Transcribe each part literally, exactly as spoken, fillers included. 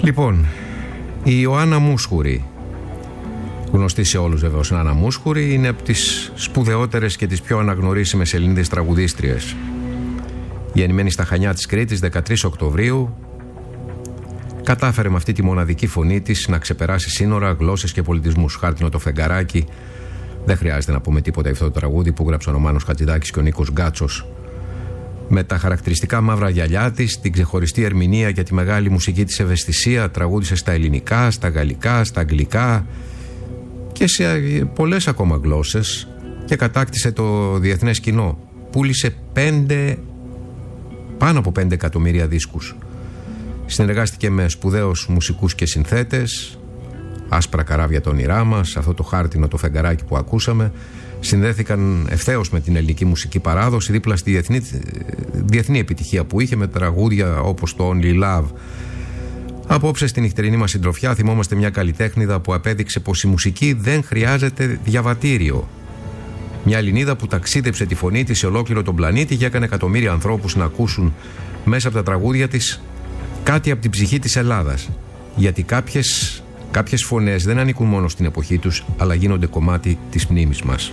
Λοιπόν, η Ιωάννα Μούσχουρη, γνωστή σε όλους βεβαίως, Άννα Μούσχουρη, είναι από τις σπουδαιότερες και τις πιο αναγνωρίσιμες Ελληνίδες τραγουδίστριες. Γεννημένη στα Χανιά της Κρήτης δεκατρείς Οκτωβρίου, κατάφερε με αυτή τη μοναδική φωνή της να ξεπεράσει σύνορα, γλώσσες και πολιτισμούς. Χάρτινο το φεγγαράκι, δεν χρειάζεται να πούμε τίποτα για αυτό το τραγούδι που γράψαν ο Μάνος Χατζηδάκης και ο Νίκος Γκάτσος. Με τα χαρακτηριστικά μαύρα γυαλιά της, την ξεχωριστή ερμηνεία και τη μεγάλη μουσική της ευαισθησία, τραγούδισε στα ελληνικά, στα γαλλικά, στα αγγλικά και σε πολλές ακόμα γλώσσες και κατάκτησε το διεθνές κοινό. Πούλησε πέντε, πάνω από πέντε εκατομμύρια δίσκους. Συνεργάστηκε με σπουδαίους μουσικούς και συνθέτες, Άσπρα καράβια το όνειρά μας, αυτό το χάρτινο το φεγγαράκι που ακούσαμε, συνδέθηκαν ευθέως με την ελληνική μουσική παράδοση δίπλα στη διεθνή, διεθνή επιτυχία που είχε με τραγούδια όπως το Only Love. Απόψε στη νυχτερινή μας συντροφιά θυμόμαστε μια καλλιτέχνηδα που απέδειξε πως η μουσική δεν χρειάζεται διαβατήριο. Μια Ελληνίδα που ταξίδεψε τη φωνή της σε ολόκληρο τον πλανήτη και έκανε εκατομμύρια ανθρώπους να ακούσουν μέσα από τα τραγούδια της κάτι από την ψυχή της Ελλάδας. Γιατί κάποιες, κάποιες φωνές δεν ανήκουν μόνο στην εποχή τους, αλλά γίνονται κομμάτι της μνήμης μας.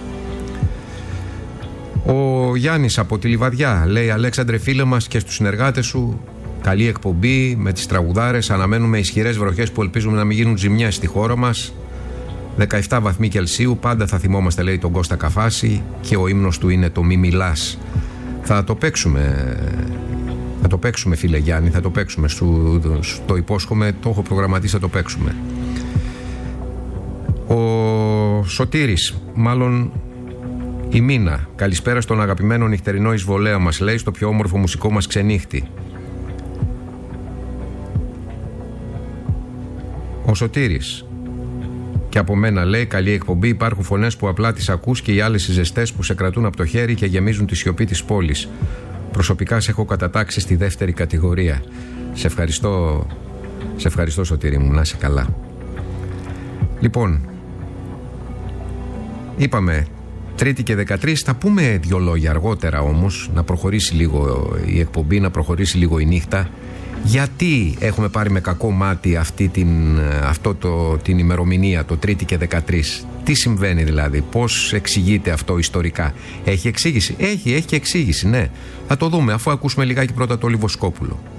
Ο Γιάννης από τη Λιβαδιά λέει: Αλέξανδρε, φίλε μας και στους συνεργάτες σου, καλή εκπομπή με τις τραγουδάρες. Αναμένουμε ισχυρές βροχές που ελπίζουμε να μην γίνουν ζημιές στη χώρα μας. δεκαεπτά βαθμοί Κελσίου, πάντα θα θυμόμαστε, λέει, τον Κώστα Καφάση, και ο ύμνος του είναι το «Μη μιλάς». Θα το παίξουμε, θα το παίξουμε φίλε Γιάννη, θα το παίξουμε, σου, σου το υπόσχομαι, το έχω προγραμματίσει, θα το παίξουμε. Ο Σωτήρης, μάλλον η Μίνα, καλησπέρα στον αγαπημένο νυχτερινό εισβολέα μας, λέει, στο πιο όμορφο μουσικό μας ξενύχτη. Ο Σωτήρης, και από μένα, λέει, καλή εκπομπή. Υπάρχουν φωνές που απλά τις ακούς και οι άλλες οι ζεστές που σε κρατούν από το χέρι και γεμίζουν τη σιωπή της πόλης. Προσωπικά σε έχω κατατάξει στη δεύτερη κατηγορία. Σε ευχαριστώ, σε ευχαριστώ Σωτήρη μου, να είσαι καλά. Λοιπόν, είπαμε Τρίτη και δεκατρείς, θα πούμε δυο λόγια αργότερα όμως, να προχωρήσει λίγο η εκπομπή, να προχωρήσει λίγο η νύχτα. Γιατί έχουμε πάρει με κακό μάτι αυτή την, αυτό το, την ημερομηνία, το Τρίτη και δεκατρείς. Τι συμβαίνει δηλαδή, πώς εξηγείται αυτό ιστορικά? Έχει εξήγηση? Έχει, έχει και εξήγηση, ναι. Θα το δούμε αφού ακούσουμε λιγάκι πρώτα το Λιβοσκόπουλο.